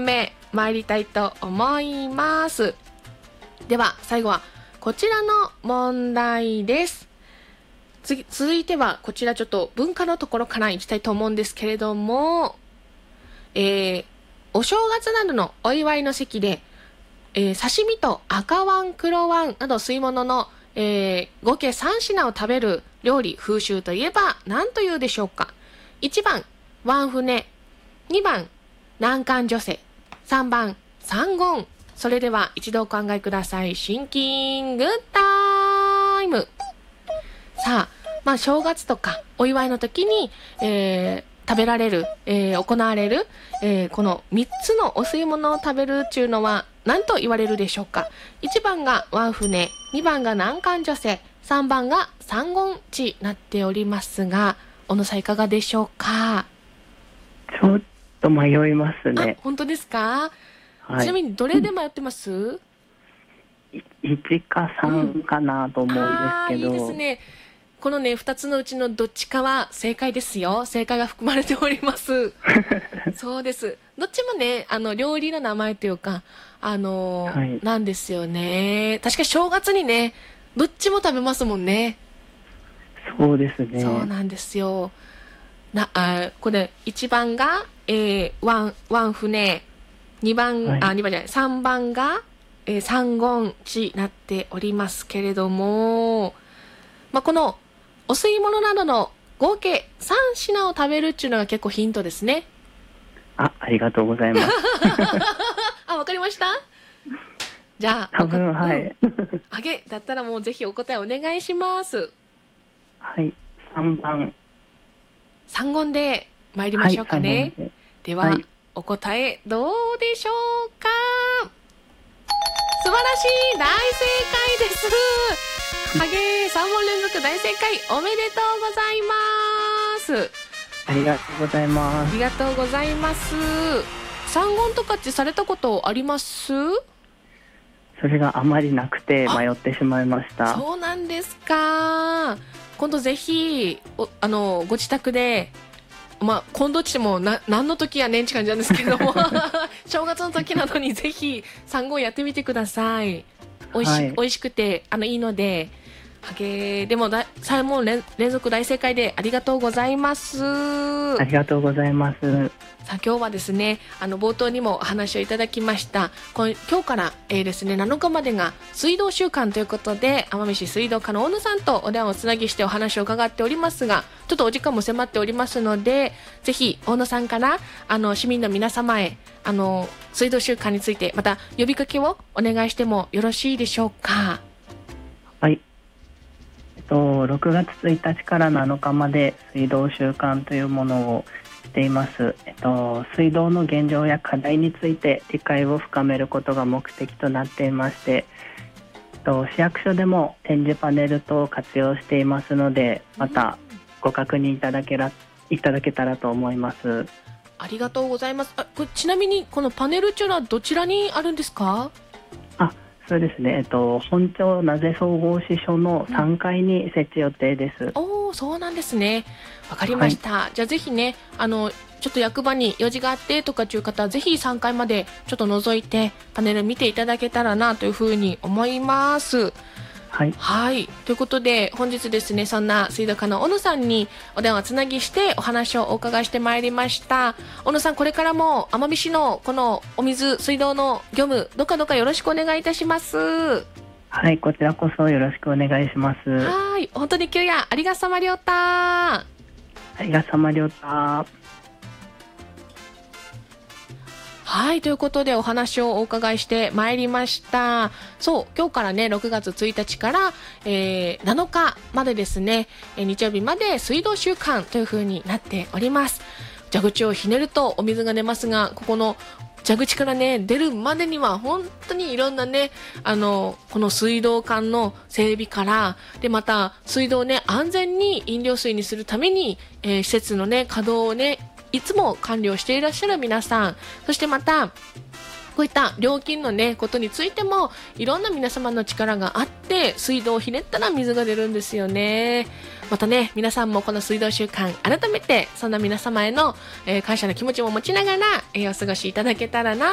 目参りたいと思います。では最後はこちらの問題です。続いてはこちらちょっと文化のところからいきたいと思うんですけれども、お正月などのお祝いの席で、刺身と赤ワン黒ワンなど吸い物の、合計3品を食べる料理風習といえば何というでしょうか。1番ワン船、2番南関女性、3番三言。それでは一度お考えください。シンキングタイム。さあ、正月とかお祝いの時に、食べられる、行われる、この3つのお吸い物を食べるっていうのは何と言われるでしょうか。1番がワン船、2番が南関女性、3番が三言地なっておりますが、小野さんいかがでしょうか。 ちょっと迷いますね。 本当ですか。 はい、 ちなみにどれで迷ってます？ 1か3かなと思うんですけど、 いいですね。このね2つのうちのどっちかは正解ですよ。正解が含まれておりますそうです。どっちもね料理の名前というかはい、なんですよね。確か正月にねどっちも食べますもんね。 そうですね。 そうなんですよ。これ1番が、ワン船、2番、 はい、 2番じゃない、3番が、三言地なっておりますけれども、このお吸い物などの合計3品を食べるっていうのが結構ヒントですね。 ありがとうございますわかりました。じゃあ多分はい、 あげだったらもうぜひお答えお願いします。 はい、3番三言で参りましょうかね。 はい、 では、 はい、 お答えどうでしょうか。素晴らしい、大正解です。ハゲ3問連続大正解、おめでとうございます。 ありがとうございます。 ありがとうございます。三言とかってされたことあります？ それがあまりなくて迷ってしまいました。 そうなんですか。今度ぜひご自宅で今度っても何の時やねんって感じなんですけども正月の時などにぜひ三言やってみてください。おいしくていいので。でも3問連続大正解でありがとうございます。 ありがとうございます。 さあ今日はですね冒頭にもお話をいただきました今日から、ですね7日までが水道週間ということで奄美市水道課の大野さんとお電話をつなぎしてお話を伺っておりますが、ちょっとお時間も迫っておりますので、ぜひ大野さんから市民の皆様へ水道週間についてまた呼びかけをお願いしてもよろしいでしょうか。 はい、6月1日から7日まで水道週間というものをしています。水道の現状や課題について理解を深めることが目的となっていまして、市役所でも展示パネル等を活用していますので、またご確認いただけたらと思います。 ありがとうございます。これちなみにこのパネルというのはどちらにあるんですか？ そうですね、本町名瀬総合支所の3階に設置予定です。 そうなんですね。わかりました、じゃあぜひねちょっと役場に用事があってとかっていう方はぜひ3階までちょっと覗いてパネル見ていただけたらなというふうに思います。はい、ということで本日ですねそんな水道課の小野さんにお電話つなぎしてお話をお伺いしてまいりました。小野さん、これからも奄美市のこのお水水道の業務どかどかよろしくお願いいたします。 はい、こちらこそよろしくお願いします。 はい、本当に今日やありがさまりょうた。 ありがさまりょうた。 はい、ということでお話をお伺いしてまいりました。そう今日からね6月1日から、7日までですね、日曜日まで水道週間という風になっております。蛇口をひねるとお水が出ますが、ここの蛇口からね出るまでには本当にいろんなねこの水道管の整備からで、また水道をね安全に飲料水にするために、施設のね稼働をねいつも管理をしていらっしゃる皆さん、そしてまたこういった料金のねことについてもいろんな皆様の力があって水道をひねったら水が出るんですよね。またね皆さんもこの水道週間改めてそんな皆様への、感謝の気持ちも持ちながら、お過ごしいただけたらな